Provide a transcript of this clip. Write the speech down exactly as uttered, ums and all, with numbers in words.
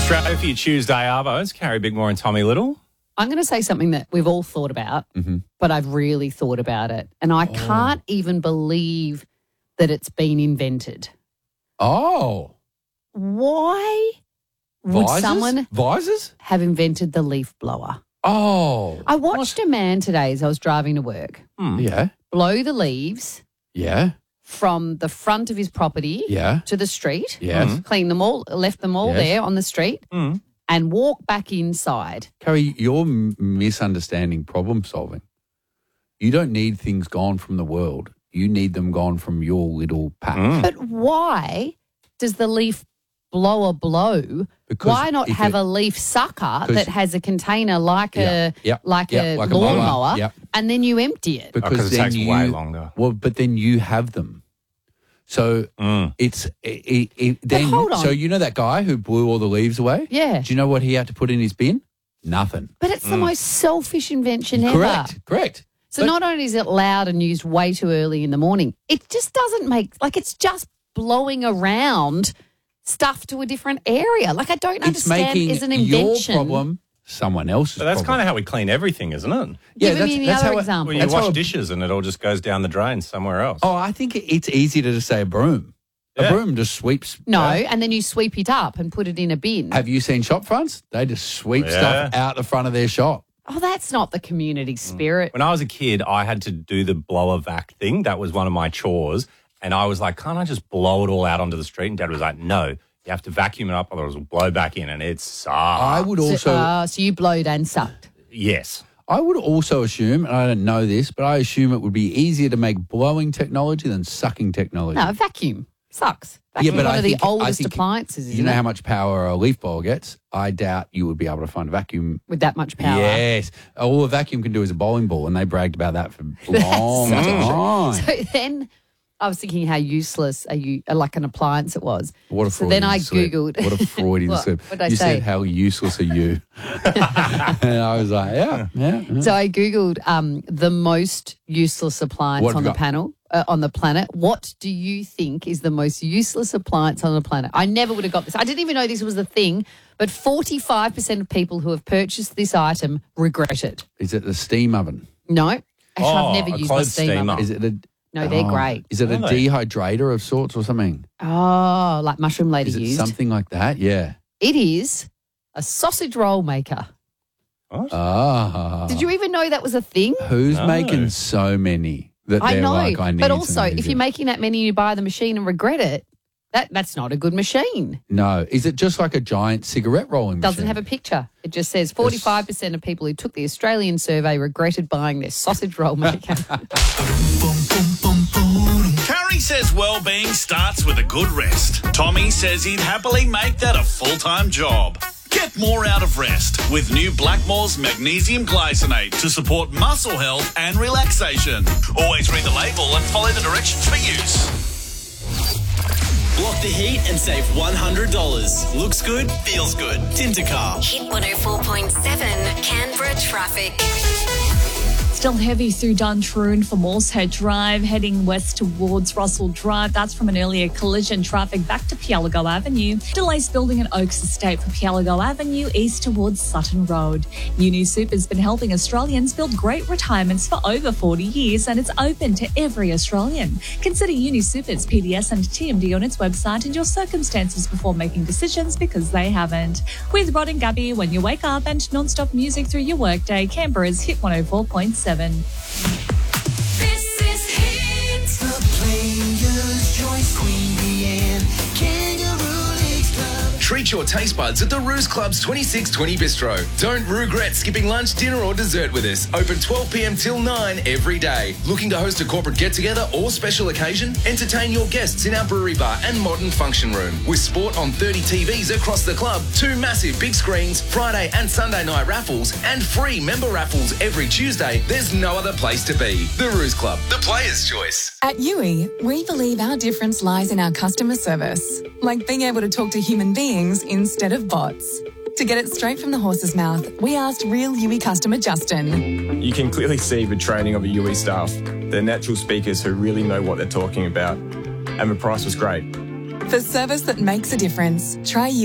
Australia for your Tuesday Arvos. Carrie Bickmore and Tommy Little. I'm going to say something that we've all thought about, Mm-hmm. but I've really thought about it. And I Oh. can't even believe that it's been invented. Oh. Why would Visors? someone Visors? have invented the leaf blower? Oh. I watched a man today as I was driving to work Hmm. Yeah. blow the leaves Yeah. from the front of his property Yeah. to the street, Yes. clean them all, left them all Yes. there on the street, Mm. and walk back inside. Carrie, you're m- misunderstanding problem solving. You don't need things gone from the world. You need them gone from your little patch. Mm. But why does the leaf blower blow? Because Why not if have it- a leaf sucker 'Cause- that has a container like Yeah, a yeah, like yeah, a like a mower, lawnmower, yeah. and then you empty it? Because Because it then takes you, way longer. Well, but then you have them. So Mm. it's it, it, it, then. hold on. So you know that guy who blew all the leaves away? Yeah. Do you know what he had to put in his bin? Nothing. But it's the most selfish invention ever. Correct. Correct. So But- not only is it loud and used way too early in the morning, it just doesn't make like it's just blowing around stuff to a different area. Like I don't It's understand. making Is an your invention? problem someone else's But that's problem. kind of how we clean everything, isn't it? Give that's- me the that's other how it- example. Well, you That's wash how a- dishes and it all just goes down the drain somewhere else. Oh, I think it's easier to just say a broom. A Yeah. broom just sweeps. No, uh, and then you sweep it up and put it in a bin. Have you seen shop fronts? They just sweep Yeah. stuff out the front of their shop. Oh, that's not the community spirit. When I was a kid, I had to do the blower vac thing. That was one of my chores. And I was like, can't I just blow it all out onto the street? And Dad was like, no, you have to vacuum it up, otherwise it'll blow back in. And it sucks. I would also, so, uh, so you blowed and sucked. yes. I would also assume, and I don't know this, but I assume it would be easier to make blowing technology than sucking technology. No, vacuum sucks. Vacuum is one I of the think- I oldest think appliances. You Isn't know it? how much power a leaf blower gets? I doubt you would be able to find a vacuum. With that much power. Yes. All a vacuum can do is a bowling ball, and they bragged about that for a long That's time. So then I was thinking how useless a u- like an appliance it was. What a So then Freudian I slip. Googled. What a Freudian What? slip. What did I you say? said, how useless are you? And I was like, yeah, yeah. yeah. So I Googled um, the most useless appliance What have on you the got? panel, uh, on the planet. What do you think is the most useless appliance on the planet? I never would have got this. I didn't even know this was a thing, but forty-five percent of people who have purchased this item regret it. Is it the steam oven? No. Actually, Oh, I've never a used my clothes steam steamer. oven. Is it a No, they're oh, great. Is it a Are they? dehydrator of sorts or something? Oh, like Mushroom Lady Is it used. something like that? Yeah. It is a sausage roll maker. What? Ah. Did you even know that was a thing? Who's No. making so many that I they're know. like, I need but also, something to if do? you're making that many and you buy the machine and regret it, that that's not a good machine. No. Is it just like a giant cigarette rolling machine? Doesn't have a picture. It just says forty-five percent of people who took the Australian survey regretted buying their sausage roll maker. Carrie says well-being starts with a good rest. Tommy says he'd happily make that a full-time job. Get more out of rest with new Blackmore's Magnesium Glycinate to support muscle health and relaxation. Always read the label and follow the directions for use. Block the heat and save one hundred dollars. Looks good, feels good. Tintercar. Hit one oh four point seven Canberra traffic. Still heavy through Duntroon for Moorehead Drive, heading west towards Russell Drive. That's from an earlier collision. Traffic back to Pialago Avenue. Delays building at Oaks Estate from Pialago Avenue east towards Sutton Road. Uni Super's been helping Australians build great retirements for over forty years, and it's open to every Australian. Consider Uni Super's P D S and T M D on its website and your circumstances before making decisions, because they haven't. With Rod and Gabby, when you wake up, and non-stop music through your workday, Canberra's Hit one oh four point seven. This is Hit. The Players' Choice Queen Bee and Kangaroo Leagues Club. Treat your taste buds at the Ruse Club's twenty-six twenty Bistro. Don't regret skipping lunch, dinner or dessert with us. Open twelve p.m. till nine every day. Looking to host a corporate get-together or special occasion? Entertain your guests in our brewery bar and modern function room. With sport on thirty T Vs across the club, two massive big screens, Friday and Sunday night raffles, and free member raffles every Tuesday. There's no other place to be. The Ruse Club, the player's choice. At U I, we believe our difference lies in our customer service, like being able to talk to human beings instead of bots. To get it straight from the horse's mouth, we asked real U I customer Justin. You can clearly see the training of the U I staff. They're natural speakers who really know what they're talking about. And the price was great. For service that makes a difference, try U I.